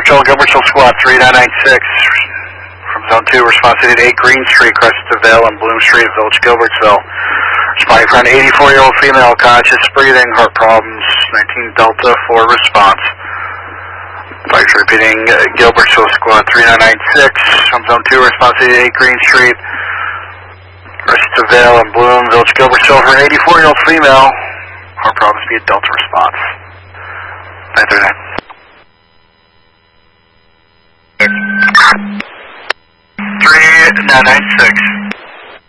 Patrol, Gilbertsville Squad 3996. From Zone 2, response to 8 Green Street, Crested Vale, and Bloom Street, Village, Gilbertsville. Responding for an 84-year-old female, conscious breathing, heart problems, 19 Delta for response. Fire repeating, Gilbertsville Squad 3996. From Zone 2, response to 8 Green Street, Crested Vale, and Bloom, Village, Gilbertsville for an 84-year-old female, heart problems, be a Delta response. 939. 3996.